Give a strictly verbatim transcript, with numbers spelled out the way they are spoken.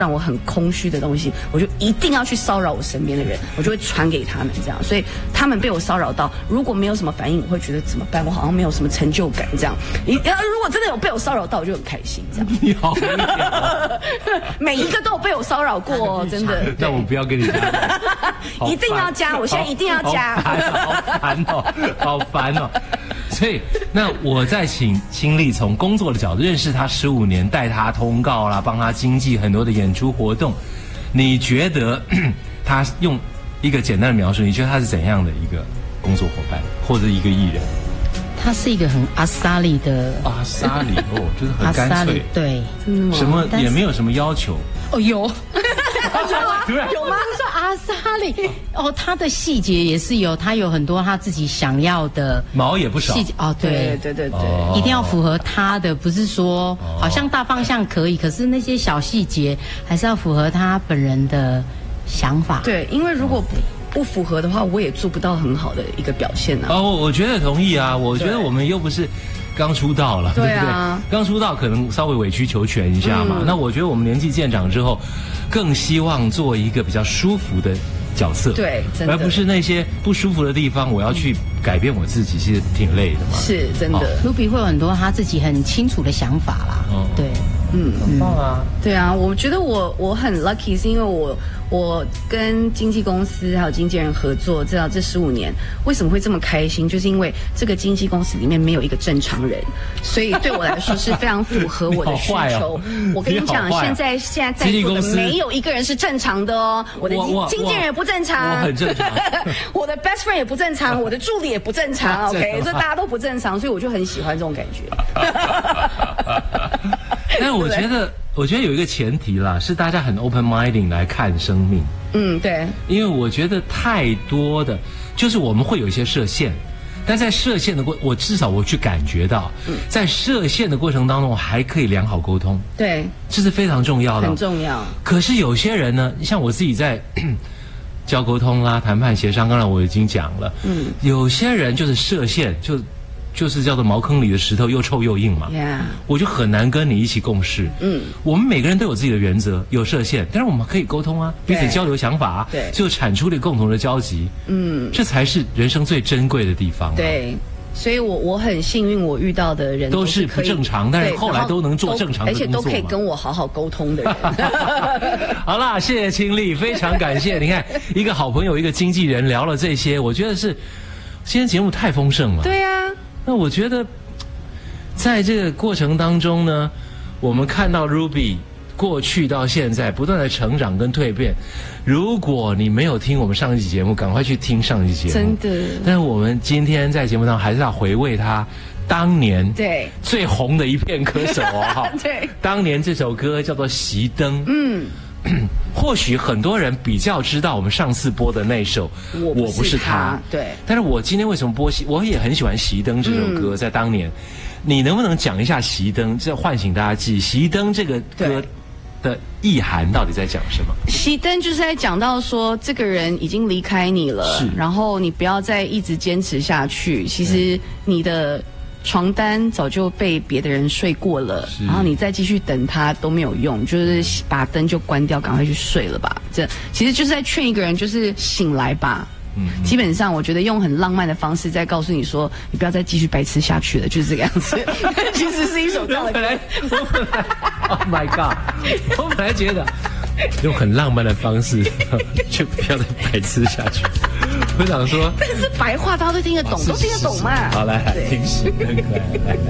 让我很空虚的东西，我就一定要去骚扰我身边的人，我就会传给他们这样。所以他们被我骚扰到，如果没有什么反应，我会觉得怎么办？我好像没有什么成就感这样。你如果真的有被我骚扰到，我就很开心这样。 你好无聊， 每一个都有被我骚扰过，真的。 那我不要跟你讲， 一定要加，我现在一定要加。 好烦哦，好烦哦。所以，那我再请清丽从工作的角度认识他十五年，带他通告啦，帮他经纪很多的演出活动。你觉得他用一个简单的描述，你觉得他是怎样的一个工作伙伴，或者一个艺人？ 他是一个很阿萨里的阿萨里哦，就是很干脆， 阿萨里对， 什么也没有什么要求。 哦，有。 有吗？ 有吗？说阿萨里哦，他的细节也是有，他有很多他自己想要的毛也不少细节哦，对对对对， 哦一定要符合他的，不是说好像大方向可以，可是那些小细节还是要符合他本人的想法。 对，因为如果不符合的话，我也做不到很好的一个表现啊。 哦，我觉得同意啊，我觉得我们又不是刚出道了，对不对？刚出道可能稍微委曲求全一下嘛。嗯、那我觉得我们年纪渐长之后，更希望做一个比较舒服的角色， 对，真的， 而不是那些不舒服的地方，我要去改变我自己，其实挺累的嘛。 是真的。 卢比会有很多他自己很清楚的想法啦，哦、对， 嗯， 很棒啊。 对啊，我觉得我我很 lucky， 是因为我我跟经纪公司还有经纪人合作，至少这十五年，为什么会这么开心？就是因为这个经纪公司里面没有一个正常人，所以对我来说是非常符合我的需求。哦、我跟你讲，你现在现在在座的没有一个人是正常的哦，我的经纪人也不正常， 我很正常， 我的 best friend 也不正常，我的助理也不正常 ，OK， 所以大家都不正常，所以我就很喜欢这种感觉。 但我觉得，我觉得有一个前提啦，是大家很 open minding 来看生命。 嗯，对。因为我觉得太多的，就是我们会有一些设限，但在设限的过，我至少我去感觉到，嗯、在设限的过程当中，还可以良好沟通。 对， 这是非常重要的， 很重要。 可是有些人呢，像我自己在教沟通啦、谈判协商，刚才我已经讲了，嗯，有些人就是设限就。就是叫做茅坑里的石头，又臭又硬嘛。 Yeah. 我就很难跟你一起共事。嗯，我们每个人都有自己的原则，有设限，但是我们可以沟通啊，彼此交流想法，对，就产出了共同的交集。嗯，这才是人生最珍贵的地方。 对，所以我我很幸运，我遇到的人都是不正常，但是后来都能做正常的工作， 而且都可以跟我好好沟通的人。 好啦，谢谢清丽，非常感谢。你看，一个好朋友，一个经纪人聊了这些，我觉得是今天节目太丰盛了。 对啊。 那我觉得，在这个过程当中呢，我们看到 Ruby 过去到现在不断的成长跟蜕变。如果你没有听我们上一集节目，赶快去听上一集节目。 真的。 但是我们今天在节目当中还是要回味他当年对最红的一片歌手哦。对。当年这首歌叫做《熄灯》。嗯。或许很多人比较知道我们上次播的那首《我不是他》，对。但是我今天为什么播熄？我也很喜欢《熄灯》这首歌，在当年，你能不能讲一下《熄灯》？这唤醒大家记忆，《熄灯》这个歌的意涵到底在讲什么？ 熄灯就是在讲到说，这个人已经离开你了，是，然后你不要再一直坚持下去。其实你的床单早就被别的人睡过了，然后你再继续等他都没有用，就是把灯就关掉，赶快去睡了吧。这其实就是在劝一个人，就是醒来吧。嗯，基本上我觉得用很浪漫的方式在告诉你说，你不要再继续白痴下去了，就是这个样子。其实是一首这样的歌。 本来，我本来 ，Oh my God， 我本来觉得用很浪漫的方式，就不要再白痴下去。我想说， 但是白话大家都听得懂，都听得懂嘛。 好，来，听十灯，来来。